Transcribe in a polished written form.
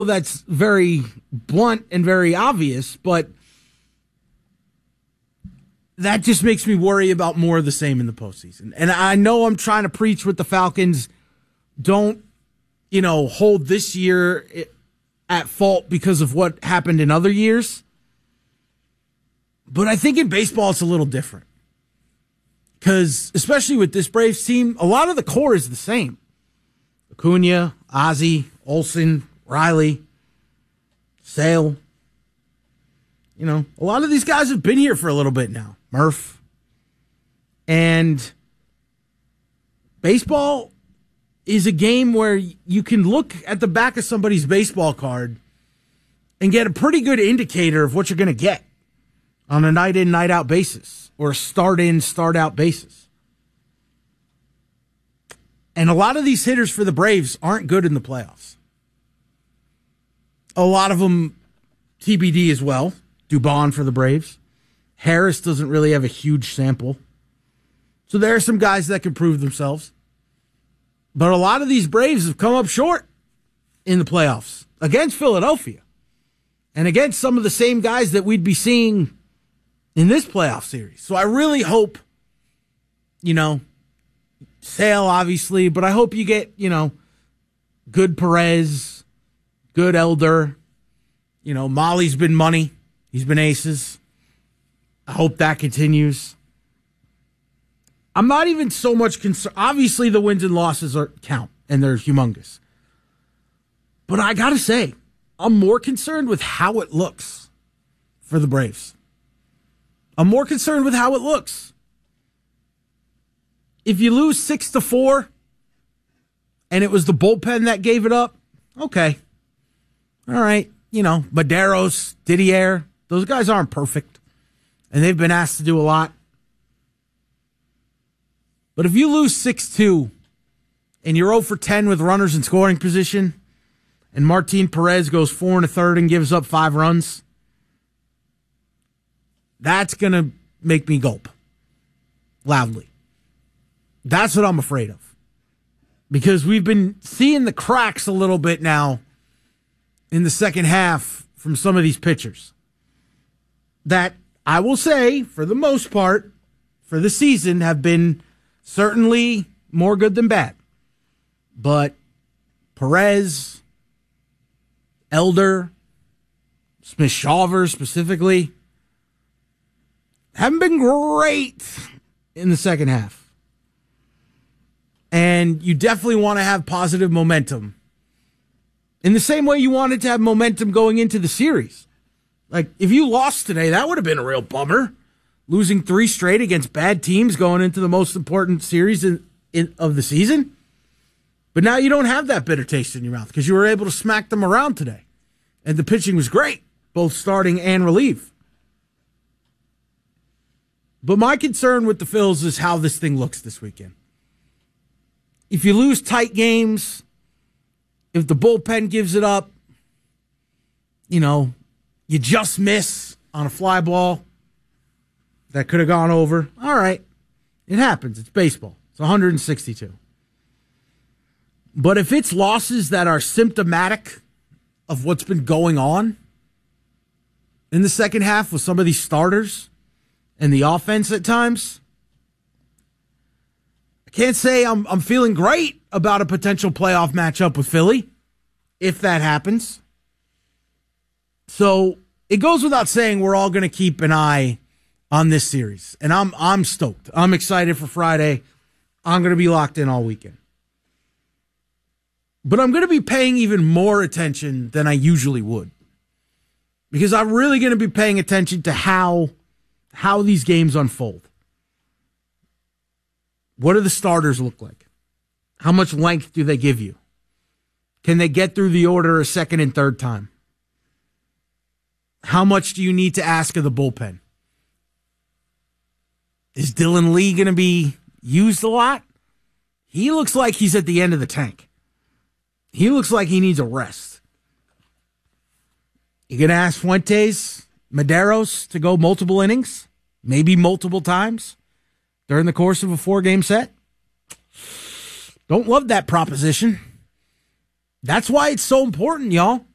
that's very blunt and very obvious, but that just makes me worry about more of the same in the postseason. And I know I'm trying to preach with the Falcons. Don't, hold this year at fault because of what happened in other years. But I think in baseball it's a little different. Because, especially with this Braves team, a lot of the core is the same. Acuna, Ozzie, Olsen, Riley, Sale. A lot of these guys have been here for a little bit now. Murph. And baseball is a game where you can look at the back of somebody's baseball card and get a pretty good indicator of what you're going to get on a night-in, night-out basis or a start-in, start-out basis. And a lot of these hitters for the Braves aren't good in the playoffs. A lot of them TBD as well. Dubon for the Braves. Harris doesn't really have a huge sample. So there are some guys that can prove themselves. But a lot of these Braves have come up short in the playoffs against Philadelphia and against some of the same guys that we'd be seeing in this playoff series. So I really hope, Sale, obviously, but I hope you get, good Perez, good Elder. Molly's been money. He's been aces. I hope that continues. I'm not even so much concerned. Obviously, the wins and losses count, and they're humongous. But I got to say, I'm more concerned with how it looks for the Braves. I'm more concerned with how it looks. If you lose 6-4, and it was the bullpen that gave it up, okay. All right. Maderos, Didier, those guys aren't perfect, and they've been asked to do a lot. But if you lose 6-2 and you're 0 for 10 with runners in scoring position and Martin Perez goes 4 1/3 and gives up 5 runs, that's going to make me gulp loudly. That's what I'm afraid of. Because we've been seeing the cracks a little bit now in the second half from some of these pitchers that I will say, for the most part, for the season, have been certainly more good than bad. But Perez, Elder, Smith-Shawver specifically, haven't been great in the second half. And you definitely want to have positive momentum. In the same way you wanted to have momentum going into the series. Like, if you lost today, that would have been a real bummer. Losing 3 straight against bad teams going into the most important series of the season. But now you don't have that bitter taste in your mouth because you were able to smack them around today. And the pitching was great, both starting and relief. But my concern with the Phils is how this thing looks this weekend. If you lose tight games, if the bullpen gives it up, you just miss on a fly ball that could have gone over. All right. It happens. It's baseball. It's 162. But if it's losses that are symptomatic of what's been going on in the second half with some of these starters and the offense at times, I can't say I'm feeling great about a potential playoff matchup with Philly if that happens. So it goes without saying we're all going to keep an eye on this series. And I'm stoked. I'm excited for Friday. I'm going to be locked in all weekend. But I'm going to be paying even more attention than I usually would. Because I'm really going to be paying attention to how these games unfold. What do the starters look like? How much length do they give you? Can they get through the order a second and third time? How much do you need to ask of the bullpen? Is Dylan Lee going to be used a lot? He looks like he's at the end of the tank. He looks like he needs a rest. You going to ask Fuentes, Maderos to go multiple innings? Maybe multiple times during the course of a 4-game set? Don't love that proposition. That's why it's so important, y'all.